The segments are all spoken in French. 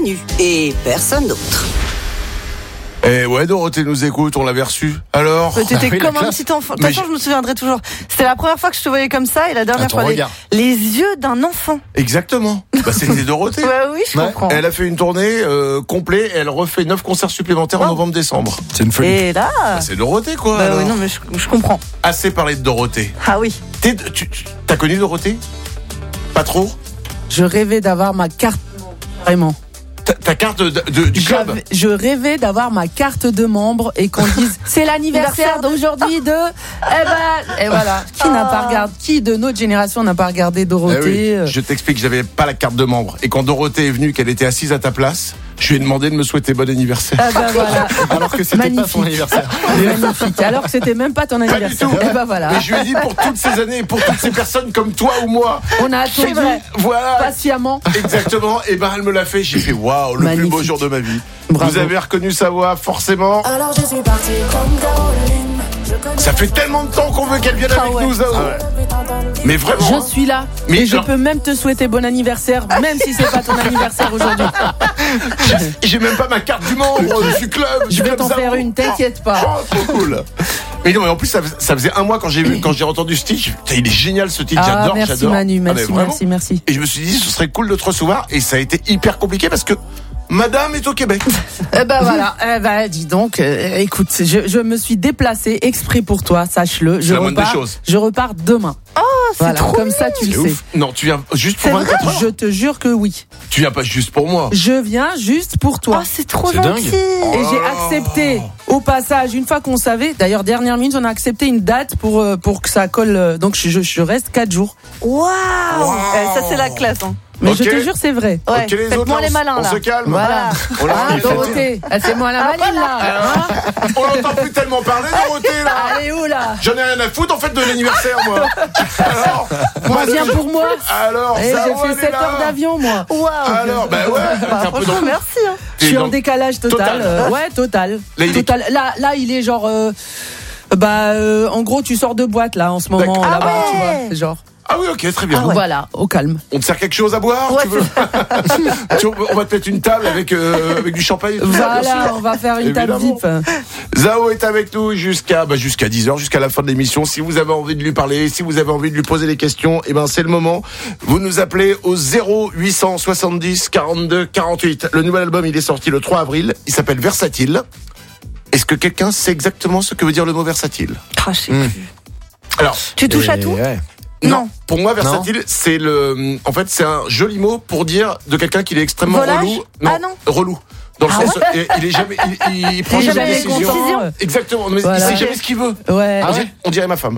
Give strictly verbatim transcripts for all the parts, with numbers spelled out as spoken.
Manu et personne d'autre. Eh ouais, Dorothée nous écoute, on l'avait reçu. Alors T'étais ah, oui, comme un petit enfant. De toute façon, je me souviendrai toujours. C'était la première fois que je te voyais comme ça et la dernière fois, les, les yeux d'un enfant. Exactement. Bah, c'était Dorothée. Bah oui, je ouais. comprends. Elle a fait une tournée euh, complète et elle refait neuf concerts supplémentaires oh. en novembre-décembre. C'est une folie. Et là bah, c'est Dorothée, quoi. Bah alors. oui, non, mais je, je comprends. Assez parlé de Dorothée. Ah oui. T'es, tu, tu, t'as connu Dorothée? Pas trop? Je rêvais d'avoir ma carte, vraiment. Ta, ta carte de, de, du club. J'avais, je rêvais d'avoir ma carte de membre et qu'on dise c'est l'anniversaire d'aujourd'hui de. Eh ben, et voilà. Qui n'a pas regardé, qui de notre génération n'a pas regardé Dorothée? Eh oui, je t'explique, j'avais pas la carte de membre. Et quand Dorothée est venue, qu'elle était assise à ta place, je lui ai demandé de me souhaiter bon anniversaire. Ah ben voilà. Alors que c'était magnifique. Pas son anniversaire. Magnifique. Alors que c'était même pas ton anniversaire. Pas du tout. Et ben voilà. Mais je lui ai dit pour toutes ces années, pour toutes ces personnes comme toi ou moi. On a attendu. Voilà. Patiemment. Exactement. Et ben elle me l'a fait. J'ai fait waouh, le magnifique. plus beau jour de ma vie. Bravo. Vous avez reconnu sa voix, forcément. Alors je suis parti comme Caroline. Ça fait tellement de temps qu'on veut qu'elle vienne ah avec ouais. nous, Zao. Ah ouais. Mais vraiment. Je suis là. Mais et genre... je peux même te souhaiter bon anniversaire, même si c'est pas ton anniversaire aujourd'hui. J'ai même pas ma carte du membre du club. Je vais t'en faire une, t'inquiète pas. Oh, trop cool. Mais non, mais en plus, ça, ça faisait un mois quand j'ai vu, quand j'ai entendu ce titre. Il est génial ce titre, ah, j'adore, merci j'adore. Manu, merci, ah, merci, merci. Et je me suis dit, ce serait cool de te recevoir. Et ça a été hyper compliqué parce que Madame est au Québec. Eh ben voilà, eh ben dis donc, euh, écoute, je, je me suis déplacée exprès pour toi, sache-le. Je c'est la moindre des repars, choses. je repars demain. Oh, c'est voilà, trop comme mignon. ça tu c'est le ouf. sais. Non, tu viens juste pour vingt-quatre heures. Je te jure que oui. Tu viens pas juste pour moi. Je viens juste pour toi. Oh, c'est trop c'est gentil. dingue. Et oh. j'ai accepté au passage, une fois qu'on savait, d'ailleurs dernière minute, on a accepté une date pour euh, pour que ça colle. Euh, donc je, je reste quatre jours. Waouh wow. eh, Ça c'est la classe. Hein. Mais okay. je te jure, c'est vrai. Ouais, okay, les faites-moi autres, les malins on, là. on se calme. Voilà. On ah, Dorothée, elle fait moi la maline là. Hein on n'entend plus tellement parler, Dorothée là. Elle est où là? J'en ai rien à foutre en fait de l'anniversaire moi. Alors, moi viens pour moi. Alors, et ça, j'ai fait sept heures d'avion moi. Waouh. Alors, bah ouais. Bah, un franchement, peu merci. Hein. Je suis en décalage total. total. Euh, ouais, total. Là, total. Est... Là, là, il est genre. Euh, bah, euh, en gros, tu sors de boîte là en ce moment ah là-bas, ouais. tu vois, c'est genre. Ah oui, ok, très bien. Ah ouais. Voilà, au calme. On te sert quelque chose à boire ouais, tu veux tu, On va te mettre une table avec, euh, avec du champagne et tout voilà, ça, on va faire une table V I P. Zao est avec nous jusqu'à bah, jusqu'à dix heures, jusqu'à la fin de l'émission. Si vous avez envie de lui parler, si vous avez envie de lui poser des questions, eh ben c'est le moment. Vous nous appelez au zéro huit cent soixante-dix quarante-deux quarante-huit. Le nouvel album, il est sorti le trois avril. Il s'appelle Versatile. Est-ce que quelqu'un sait exactement ce que veut dire le mot versatile? Ah, je sais plus. Alors, tu touches et à tout ouais. Non. non. Pour moi, versatile, non. c'est le, en fait, c'est un joli mot pour dire de quelqu'un qui est extrêmement Volage relou. Non, ah non. relou. Dans le ah sens, ouais. il, il est jamais, il, il prend il jamais de décision. décision. Exactement. Mais voilà. Il sait jamais ce qu'il veut. Ouais. On, dirait, on dirait ma femme.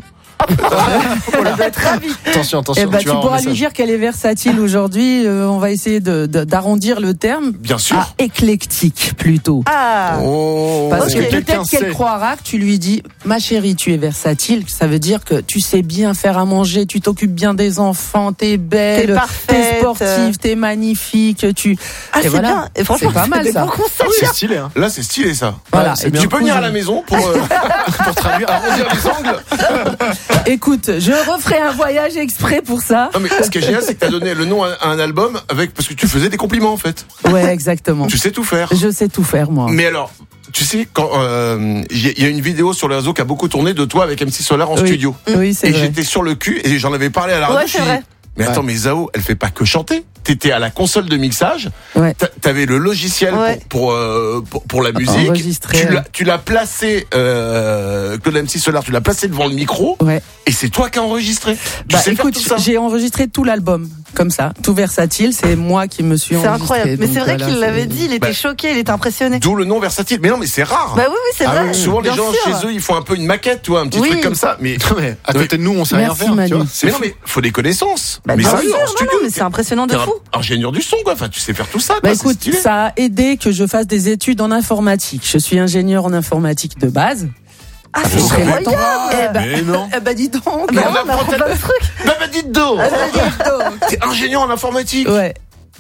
Voilà. Elle doit être ravie. Attention, attention. Eh ben, tu, tu pourras lui dire qu'elle est versatile aujourd'hui. Euh, on va essayer de, de, d'arrondir le terme. Bien sûr. À éclectique plutôt. Ah. Oh. Parce okay. que peut-être qu'elle croira que tu lui dis, ma chérie, tu es versatile. Ça veut dire que tu sais bien faire à manger, tu t'occupes bien des enfants, t'es belle, t'es, parfaite. t'es sportive, t'es magnifique, tu. Ah, et c'est voilà. bien. Et franchement, c'est pas mal ça. Ah oui, c'est stylé. Hein. Là, c'est stylé ça. Voilà. Ouais, tu peux venir à la maison pour euh, pour traduire, arrondir les angles. Écoute, je referai un voyage exprès pour ça. Non mais ce qui est génial, c'est que t'as donné le nom à un album avec parce que tu faisais des compliments en fait. Ouais, exactement. Tu sais tout faire. Je sais tout faire moi. Mais alors, tu sais quand il euh, y, y a une vidéo sur les réseaux qui a beaucoup tourné de toi avec M C Solar en oui. studio. Oui, c'est et vrai. j'étais sur le cul et j'en avais parlé à la radio. Ouais, c'est vrai. Mais attends, ouais. mais Zao, elle fait pas que chanter. T'étais à la console de mixage. Ouais. T'avais le logiciel ouais. pour, pour, euh, pour pour la musique. Tu l'as, tu l'as placé, euh, Claude M C Solar, tu l'as placé devant le micro. Ouais. Et c'est toi qui as enregistré. Bah, tu sais écoute, faire tout ça. j'ai enregistré tout l'album comme ça, tout versatile. C'est moi qui me suis c'est enregistré. C'est incroyable. Mais c'est vrai voilà, qu'il l'avait c'est... dit. Il était bah, choqué, il était impressionné. D'où le nom versatile. Mais non, mais c'est rare. Bah oui, oui, c'est ah vrai. Oui, souvent les Bien gens sûr. chez eux, ils font un peu une maquette, tu vois, un petit oui. truc comme ça. Mais à côté de nous, on sait Merci, rien faire. Manu. Tu vois, mais non, mais faut des connaissances. Bah, mais bien ça, sûr, en non, studio, non, mais c'est impressionnant de t'es fou. un ingénieur du son, quoi. Enfin, tu sais faire tout ça. Bah quoi, écoute, ça a aidé que je fasse des études en informatique. Je suis ingénieur en informatique de base. Ah, c'est incroyable. Eh ben, mais non. Eh ben, dis donc. Mais on apprend plein de trucs. Bah, bah, dites donc. T'es ingénieur en informatique. Ouais.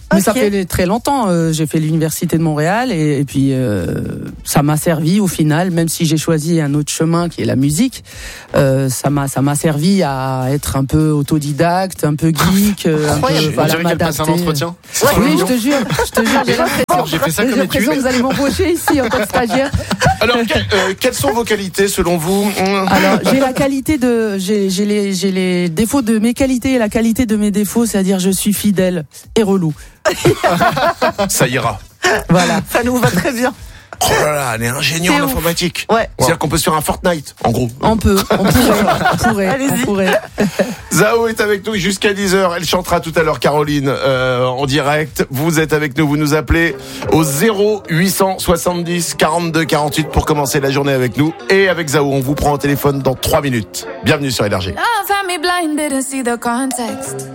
Mais ça Ok. fait très longtemps. Euh, j'ai fait l'université de Montréal et, et puis euh, ça m'a servi au final, même si j'ai choisi un autre chemin qui est la musique. Euh, ça m'a ça m'a servi à être un peu autodidacte, un peu geek, euh, un peu, Incroyable. On voilà, dirait qu'elle passe un m'adapter. entretien. Oui, je te jure, je te jure, j'ai l'impression, J'ai fait ça j'ai comme l'impression étude. que vous allez m'embaucher ici en tant que stagiaire. Alors, que- euh, quelles sont vos qualités selon vous? Hum. Alors, j'ai la qualité de, j'ai, j'ai les, j'ai les défauts de mes qualités et la qualité de mes défauts, c'est-à-dire je suis fidèle et relou. Ça ira. Voilà. Ça nous va très bien. Oh là là, elle est ingénieure C'est en ouf. informatique. Ouais. C'est-à-dire qu'on peut se faire un Fortnite, en gros. On peut, on pourrait, on pourrait, Allez-y. on pourrait. Zao est avec nous jusqu'à dix heures. Elle chantera tout à l'heure, Caroline, euh, en direct. Vous êtes avec nous, vous nous appelez au zéro huit cent soixante-dix quarante-deux quarante-huit pour commencer la journée avec nous. Et avec Zao, on vous prend au téléphone dans trois minutes. Bienvenue sur Énergie. Love had me blind, didn't see the context.